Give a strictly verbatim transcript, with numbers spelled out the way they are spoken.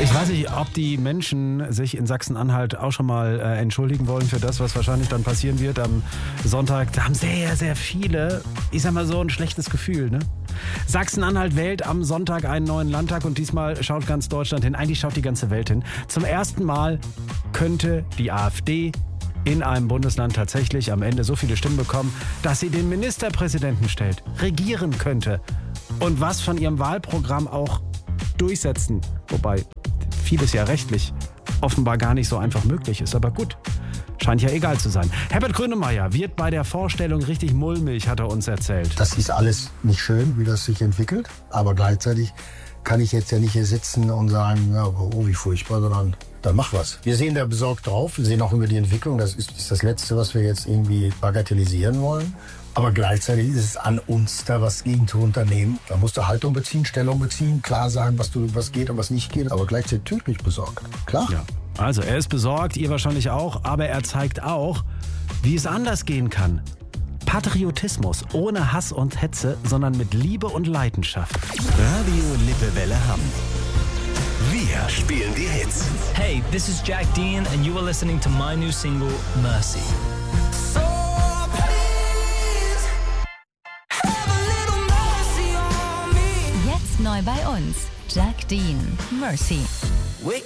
Ich weiß nicht, ob die Menschen sich in Sachsen-Anhalt auch schon mal äh, entschuldigen wollen für das, was wahrscheinlich dann passieren wird am Sonntag. Da haben sehr, sehr viele, ich sag mal so, ein schlechtes Gefühl, ne? Sachsen-Anhalt wählt am Sonntag einen neuen Landtag und diesmal schaut ganz Deutschland hin. Eigentlich schaut die ganze Welt hin. Zum ersten Mal könnte die AfD in einem Bundesland tatsächlich am Ende so viele Stimmen bekommen, dass sie den Ministerpräsidenten stellt, regieren könnte und was von ihrem Wahlprogramm auch durchsetzen. Wobei vieles ja rechtlich offenbar gar nicht so einfach möglich ist. Aber gut, scheint ja egal zu sein. Herbert Grönemeyer wird bei der Vorstellung richtig mulmig, hat er uns erzählt. Das ist alles nicht schön, wie das sich entwickelt. Aber gleichzeitig kann ich jetzt ja nicht hier sitzen und sagen, ja, oh, wie furchtbar, sondern dann mach was. Wir sehen da besorgt drauf, wir sehen auch über die Entwicklung. Das ist, ist das Letzte, was wir jetzt irgendwie bagatellisieren wollen. Aber gleichzeitig ist es an uns, da was gegen zu unternehmen. Da musst du Haltung beziehen, Stellung beziehen, klar sagen, was, du, was geht und was nicht geht. Aber gleichzeitig tödlich besorgt. Klar. Ja. Also er ist besorgt, ihr wahrscheinlich auch. Aber er zeigt auch, wie es anders gehen kann. Patriotismus ohne Hass und Hetze, sondern mit Liebe und Leidenschaft. Radio Lippewelle Hamm. Wir spielen die Hits. Hey, this is Jack Dean and you are listening to my new single, Mercy. So please, have a little mercy on me. Jetzt neu bei uns. Jack Dean, Mercy.